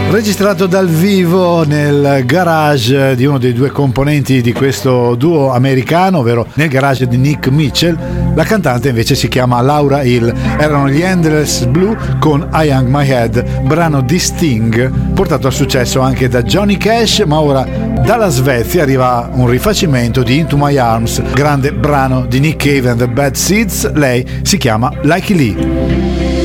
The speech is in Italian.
Registrato dal vivo nel garage di uno dei due componenti di questo duo americano, ovvero nel garage di Nick Mitchell. La cantante invece si chiama Laura Hill. Erano gli Endless Blue con I Hang My Head, brano di Sting, portato al successo anche da Johnny Cash, ma ora dalla Svezia arriva un rifacimento di Into My Arms, grande brano di Nick Cave and the Bad Seeds. Lei si chiama Likey Lee.